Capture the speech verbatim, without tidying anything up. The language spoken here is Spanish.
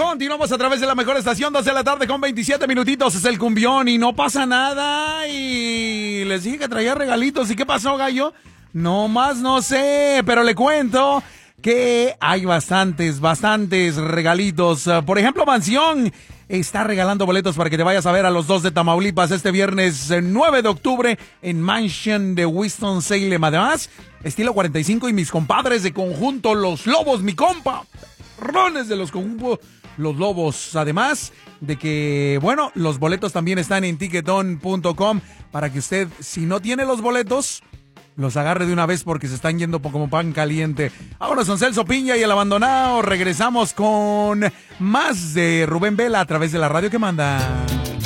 Continuamos a través de la mejor estación, dos de la tarde con veintisiete minutitos. Es el cumbión y no pasa nada. Y les dije que traía regalitos. ¿Y qué pasó, gallo? No más no sé, pero le cuento que hay bastantes, bastantes regalitos. Por ejemplo, Mansión está regalando boletos para que te vayas a ver a los dos de Tamaulipas este viernes nueve de octubre en Mansion de Winston-Salem. Además, Estilo cuarenta y cinco y mis compadres de conjunto Los Lobos, mi compa. Rones de los conjuntos Los Lobos. Además de que, bueno, los boletos también están en tiquetón punto com para que usted, si no tiene los boletos, los agarre de una vez porque se están yendo como pan caliente. Ahora son Celso Piña y El Abandonado. Regresamos con más de Rubén Vela a través de la radio que manda.